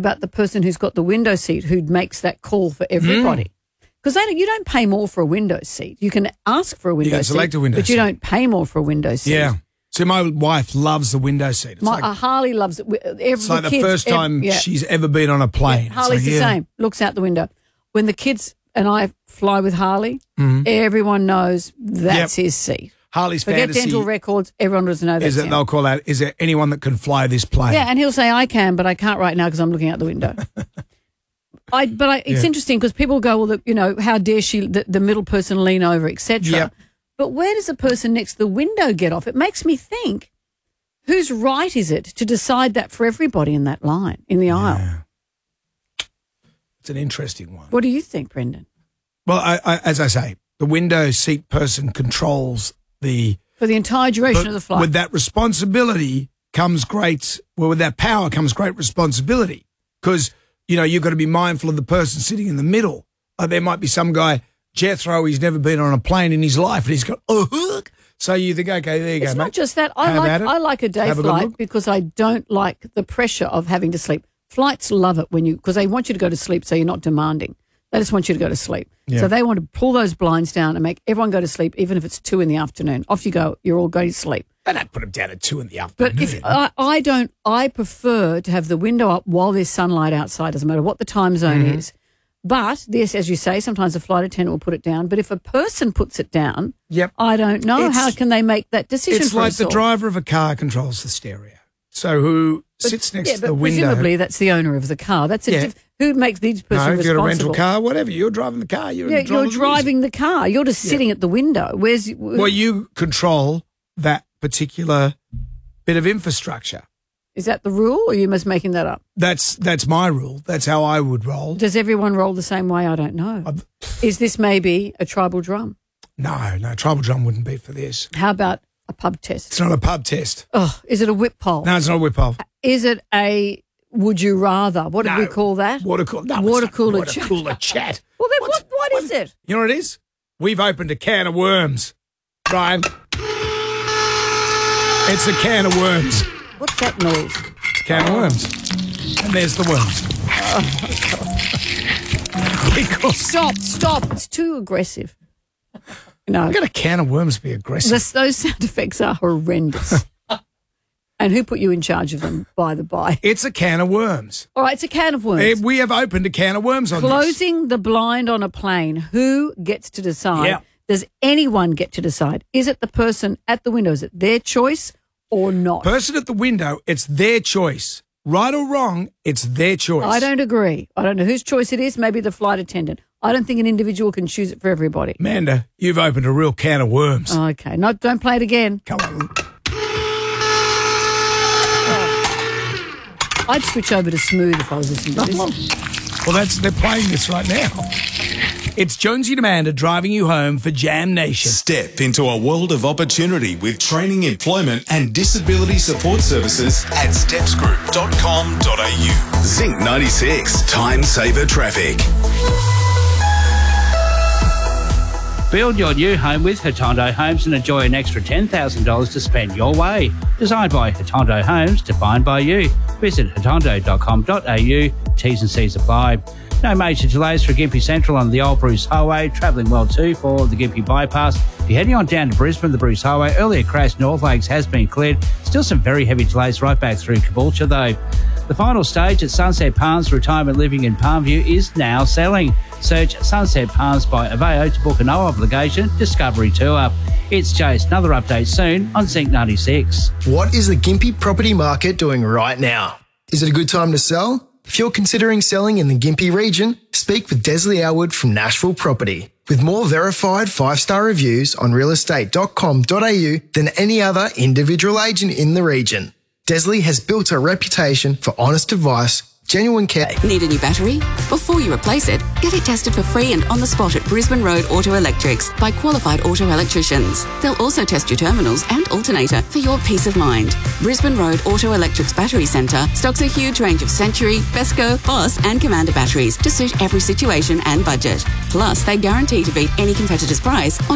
about the person who's got the window seat who makes that call for everybody. Because you don't pay more for a window seat. You can ask for a window seat, select a window but you seat. don't pay more for a window seat. Yeah. So my wife loves the window seat. Harley loves it. It's like the first time she's ever been on a plane. Yeah, Harley's the same. Looks out the window. When the kids and I fly with Harley, everyone knows that's his seat. Harley's Forget fantasy dental records. Everyone doesn't know that. is that they'll call out, is there anyone that can fly this plane? Yeah, and he'll say, I can, but I can't right now because I'm looking out the window. It's interesting because people go, well, how dare she, the middle person lean over, etc. Yep. But where does the person next to the window get off? It makes me think, whose right is it to decide that for everybody in that line, in the aisle? It's an interesting one. What do you think, Brendan? Well, as I say, the window seat person controls for the entire duration of the flight. With that responsibility comes with that power comes great responsibility because, you've got to be mindful of the person sitting in the middle. There might be some guy, Jethro, he's never been on a plane in his life and he's got, so you think, okay, there you go, mate. It's not just that. I like a day flight because I don't like the pressure of having to sleep. Flights love it because they want you to go to sleep so you're not demanding. They just want you to go to sleep. Yeah. So they want to pull those blinds down and make everyone go to sleep, even if it's 2 p.m. Off you go. You're all going to sleep. They don't put them down at 2 p.m. But if I prefer to have the window up while there's sunlight outside, doesn't matter what the time zone is. But this, as you say, sometimes the flight attendant will put it down. But if a person puts it down, I don't know. How can they make that decision It's for like us the all? driver of a car controls the stereo. So who sits next to the window? Presumably that's the owner of the car. That's who makes these person responsible? If you're a rental car, whatever, you're driving the car. You're driving the car. You're just sitting at the window. Well, you control that particular bit of infrastructure. Is that the rule, or are you just making that up? That's my rule. That's how I would roll. Does everyone roll the same way? I don't know. Is this maybe a tribal drum? No, tribal drum wouldn't be for this. How about a pub test? It's not a pub test. Oh, is it a whip poll? No, it's not a whip poll. Is it a would you rather? What did we call that? Water cooler chat. Well, then what is it? You know what it is? We've opened a can of worms, Brian. It's a can of worms. What's that noise? It's a can of worms. And there's the worms. Oh, Stop. It's too aggressive. No. How can a can of worms be aggressive? Those sound effects are horrendous. And who put you in charge of them, by the by? It's a can of worms. All right, it's a can of worms. We have opened a can of worms on Closing the blind on a plane. Who gets to decide? Yeah. Does anyone get to decide? Is it the person at the window? Is it their choice or not? Person at the window, it's their choice. Right or wrong, it's their choice. I don't agree. I don't know whose choice it is. Maybe the flight attendant. I don't think an individual can choose it for everybody. Amanda, you've opened a real can of worms. Okay. No, don't play it again. Come on. I'd switch over to smooth if I was listening to this. Well, they're playing this right now. It's Jonesy and Amanda driving you home for Jam Nation. Step into a world of opportunity with training, employment and disability support services at stepsgroup.com.au. Zinc 96, Time Saver Traffic. Build your new home with Hatondo Homes and enjoy an extra $10,000 to spend your way. Designed by Hatondo Homes, defined by you. Visit hatondo.com.au. T's and C's apply. No major delays for Gympie Central on the Old Bruce Highway. Travelling well too for the Gympie Bypass. If you're heading on down to Brisbane, the Bruce Highway, earlier crash North Lakes has been cleared. Still some very heavy delays right back through Caboolture though. The final stage at Sunset Palms Retirement Living in Palmview is now selling. Search Sunset Palms by Aveo to book a no-obligation Discovery tour. It's Jace. Another update soon on Zinc 96. What is the Gympie property market doing right now? Is it a good time to sell? If you're considering selling in the Gympie region, speak with Desley Elwood from Nashville Property. With more verified 5-star reviews on realestate.com.au than any other individual agent in the region. Desley has built a reputation for honest advice, genuine care. Need a new battery? Before you replace it, get it tested for free and on the spot at Brisbane Road Auto Electrics by qualified auto electricians. They'll also test your terminals and alternator for your peace of mind. Brisbane Road Auto Electrics Battery Centre stocks a huge range of Century, Besco, Boss and Commander batteries to suit every situation and budget. Plus, they guarantee to beat any competitor's price on